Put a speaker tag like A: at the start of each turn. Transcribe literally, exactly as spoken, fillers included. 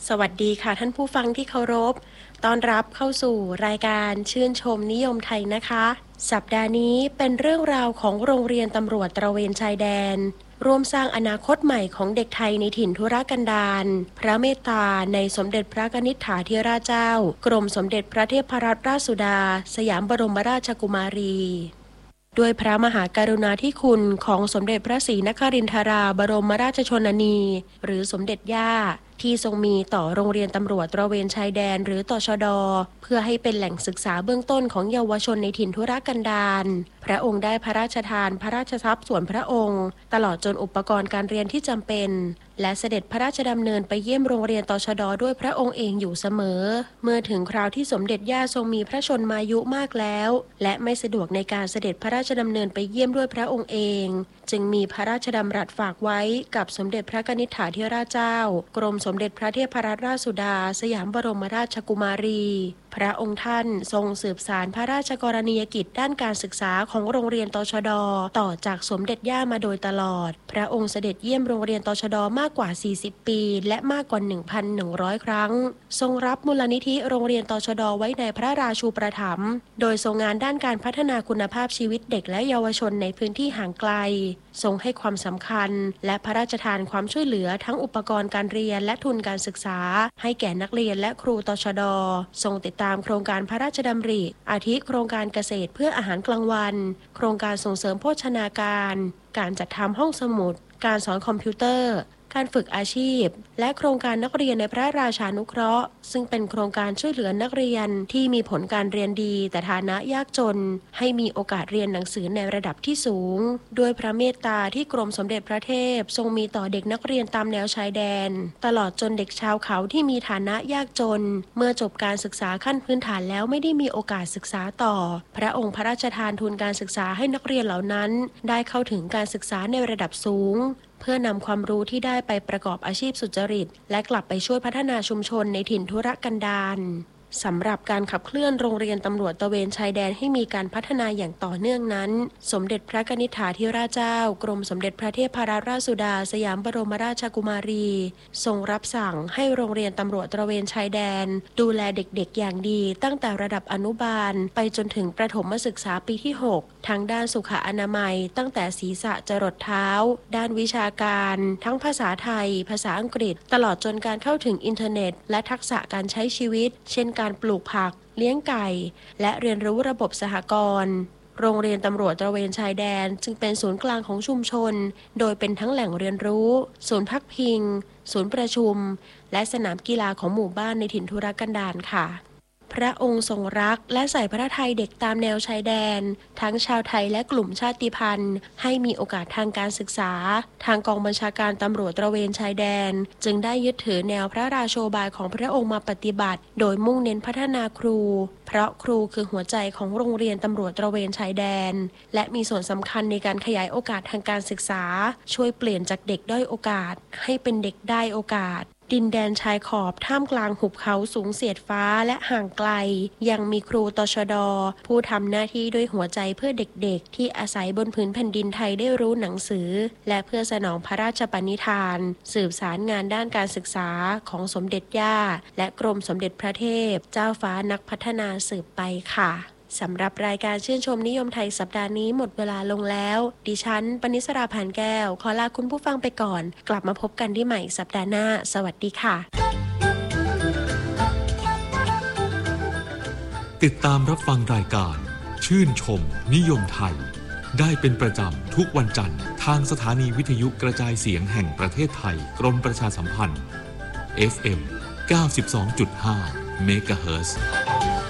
A: สวัสดีค่ะท่านผู้ฟังที่เคารพต้อนรับเข้าสู่รายการชื่นชมนิยมไทยนะคะสัปดาห์นี้เป็นเรื่องราวของโรงเรียนตำรวจตระเวนชายแดนร่วมสร้างอนาคตใหม่ของเด็กไทยในถิ่นทุรกันดารพระเมตตาในสมเด็จพระนิธิฐาธิราชเจ้ากรมสมเด็จพระเทพรัตนราชสุดาสยามบรมราชกุมารีด้วยพระมหากรุณาธิคุณของสมเด็จพระศรีนครินทราบรมราชชนนีหรือสมเด็จย่าที่ทรงมีต่อโรงเรียนตำรวจตระเวนชายแดนหรือตชด.เพื่อให้เป็นแหล่งศึกษาเบื้องต้นของเยาวชนในถิ่นทุรกันดารพระองค์ได้พระราชทานพระราชทรัพย์ส่วนพระองค์ตลอดจนอุปกรณ์การเรียนที่จำเป็นและเสด็จพระราชดำเนินไปเยี่ยมโรงเรียนตชด.ด้วยพระองค์เองอยู่เสมอเมื่อถึงคราวที่สมเด็จย่าทรงมีพระชนมายุมากแล้วและไม่สะดวกในการเสด็จพระราชดำเนินไปเยี่ยมด้วยพระองค์เองจึงมีพระราชดำรัสฝากไว้กับสมเด็จพระนิธิฐาธิราชเจ้ากรมสมเด็จพระเทพรัตนราชสุดาสยามบรมราชกุมารีพระองค์ท่านทรงสืบสานพระราชกรณียกิจด้านการศึกษาของโรงเรียนตชด.ต่อจากสมเด็จย่ามาโดยตลอดพระองค์เสด็จเยี่ยมโรงเรียนตชด.มากกว่าสี่สิบปีและมากกว่า หนึ่งพันหนึ่งร้อย ครั้งทรงรับมูลนิธิโรงเรียนตชด.ไว้ในพระราชูปถัมภ์โดยทรงงานด้านการพัฒนาคุณภาพชีวิตเด็กและเยาวชนในพื้นที่ห่างไกลทรงให้ความสำคัญและพระราชทานความช่วยเหลือทั้งอุปกรณ์การเรียนและทุนการศึกษาให้แก่นักเรียนและครูตชด.ทรงติดตามโครงการพระราชดำริอาทิโครงการเกษตรเพื่ออาหารกลางวันโครงการส่งเสริมโภชนาการการจัดทำห้องสมุดการสอนคอมพิวเตอร์การฝึกอาชีพและโครงการนักเรียนในพระราชานุเคราะห์ซึ่งเป็นโครงการช่วยเหลือนักเรียนที่มีผลการเรียนดีแต่ฐานะยากจนให้มีโอกาสเรียนหนังสือในระดับที่สูงด้วยพระเมตตาที่กรมสมเด็จพระเทพทรงมีต่อเด็กนักเรียนตามแนวชายแดนตลอดจนเด็กชาวเขาที่มีฐานะยากจนเมื่อจบการศึกษาขั้นพื้นฐานแล้วไม่ได้มีโอกาสศึกษาต่อพระองค์พระราชทานทุนการศึกษาให้นักเรียนเหล่านั้นได้เข้าถึงการศึกษาในระดับสูงเพื่อนำความรู้ที่ได้ไปประกอบอาชีพสุจริตและกลับไปช่วยพัฒนาชุมชนในถิ่นทุรกันดารสำหรับการขับเคลื่อนโรงเรียนตำรวจตระเวนชายแดนให้มีการพัฒนาอย่างต่อเนื่องนั้นสมเด็จพระนิธิฐาธิราชเจ้ากรมสมเด็จพระเทพรัตนราชสุดาสยามบรมราชกุมารีทรงรับสั่งให้โรงเรียนตำรวจตระเวนชายแดนดูแลเด็กๆอย่างดีตั้งแต่ระดับอนุบาลไปจนถึงประถมศึกษาปีที่หกทั้งด้านสุขอนามัยตั้งแต่ศีรษะจรดเท้าด้านวิชาการทั้งภาษาไทยภาษาอังกฤษตลอดจนการเข้าถึงอินเทอร์เน็ตและทักษะการใช้ชีวิตเช่นการปลูกผักเลี้ยงไก่และเรียนรู้ระบบสหกรณ์โรงเรียนตำรวจตระเวนชายแดนจึงเป็นศูนย์กลางของชุมชนโดยเป็นทั้งแหล่งเรียนรู้ศูนย์พักพิงศูนย์ประชุมและสนามกีฬาของหมู่บ้านในถิ่นทุรกันดารค่ะพระองค์ทรงรักและใส่พระทัยเด็กตามแนวชายแดนทั้งชาวไทยและกลุ่มชาติพันธุ์ให้มีโอกาสทางการศึกษาทางกองบัญชาการตำรวจตระเวนชายแดนจึงได้ยึดถือแนวพระราโชบายของพระองค์มาปฏิบัติโดยมุ่งเน้นพัฒนาครูเพราะครูคือหัวใจของโรงเรียนตำรวจตระเวนชายแดนและมีส่วนสำคัญในการขยายโอกาสทางการศึกษาช่วยเปลี่ยนจากเด็กด้อยโอกาสให้เป็นเด็กได้โอกาสดินแดนชายขอบท่ามกลางหุบเขาสูงเสียดฟ้าและห่างไกลยังมีครูตชด.ผู้ทำหน้าที่ด้วยหัวใจเพื่อเด็กๆที่อาศัยบนพื้นแผ่นดินไทยได้รู้หนังสือและเพื่อสนองพระราชปณิธานสืบสารงานด้านการศึกษาของสมเด็จย่าและกรมสมเด็จพระเทพเจ้าฟ้านักพัฒนาสืบไปค่ะสำหรับรายการชื่นชมนิยมไทยสัปดาห์นี้หมดเวลาลงแล้วดิฉันปณิสราผ่านแก้วขอลาคุณผู้ฟังไปก่อนกลับมาพบกันที่ใหม่สัปดาห์หน้าสวัสดีค่ะ
B: ติดตามรับฟังรายการชื่นชมนิยมไทยได้เป็นประจำทุกวันจันทร์ทางสถานีวิทยุกระจายเสียงแห่งประเทศไทยกรมประชาสัมพันธ์ เอฟ เอ็ม เก้าสิบสองจุดห้า เมกะเฮิรตซ์